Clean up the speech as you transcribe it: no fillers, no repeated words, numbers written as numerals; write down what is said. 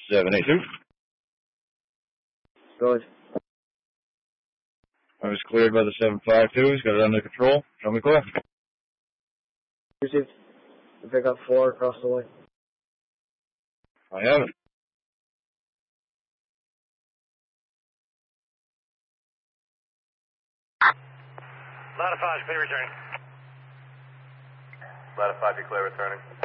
782. Good. I was cleared by the 752. He's got it under control. Show me clear. Received. Pick up 4 across the way. I have it. Lattified, clear returning. Lattified, be clear returning.